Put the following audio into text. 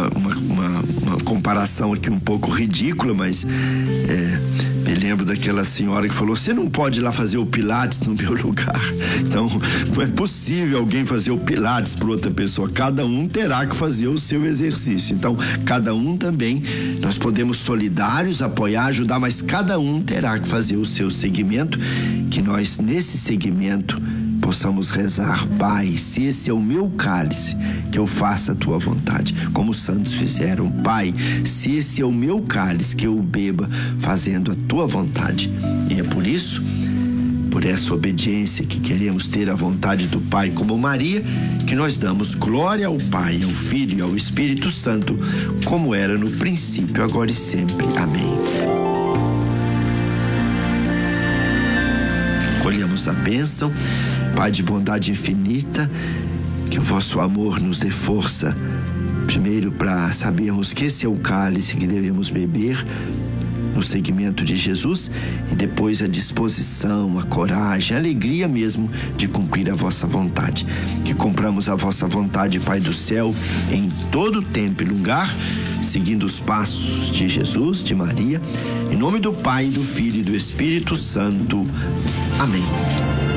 uma comparação aqui um pouco ridícula, mas me lembro daquela senhora que falou: você não pode ir lá fazer o Pilates no meu lugar. Então, não é possível alguém fazer o Pilates para outra pessoa. Cada um terá que fazer o seu exercício. Então, cada um também, nós podemos solidários, apoiar, ajudar, mas cada um terá que fazer o seu segmento, que nós, nesse segmento, possamos rezar: Pai, se esse é o meu cálice, que eu faça a tua vontade, como os santos fizeram. Pai, se esse é o meu cálice, que eu beba fazendo a tua vontade. E é por isso, por essa obediência que queremos ter a vontade do Pai como Maria, que nós damos glória ao Pai, ao Filho e ao Espírito Santo, como era no princípio, agora e sempre. Amém. Colhamos a bênção. Pai de bondade infinita, que o vosso amor nos dê força, primeiro para sabermos que esse é o cálice que devemos beber no seguimento de Jesus, e depois a disposição, a coragem, a alegria mesmo de cumprir a vossa vontade. Que cumpramos a vossa vontade, Pai do céu, em todo tempo e lugar, seguindo os passos de Jesus, de Maria, em nome do Pai, do Filho e do Espírito Santo. Amém.